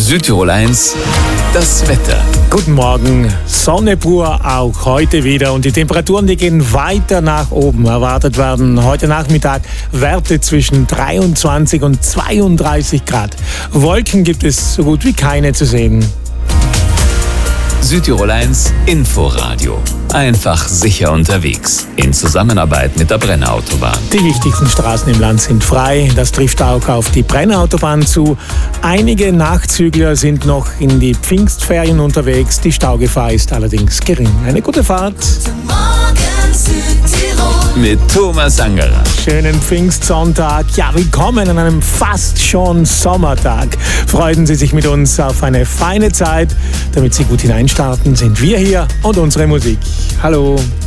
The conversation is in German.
Südtirol 1, das Wetter. Guten Morgen, Sonne pur auch heute wieder und die Temperaturen, die gehen weiter nach oben. Erwartet werden heute Nachmittag Werte zwischen 23 und 32 Grad. Wolken gibt es so gut wie keine zu sehen. Südtirol 1 Inforadio. Einfach sicher unterwegs. In Zusammenarbeit mit der Brenner-Autobahn. Die wichtigsten Straßen im Land sind frei. Das trifft auch auf die Brenner-Autobahn zu. Einige Nachzügler sind noch in die Pfingstferien unterwegs. Die Staugefahr ist allerdings gering. Eine gute Fahrt. Mit Thomas Angerer. Schönen Pfingstsonntag. Ja, willkommen an einem fast schon Sommertag. Freuen Sie sich mit uns auf eine feine Zeit. Damit Sie gut hineinstarten, sind wir hier und unsere Musik. Hallo.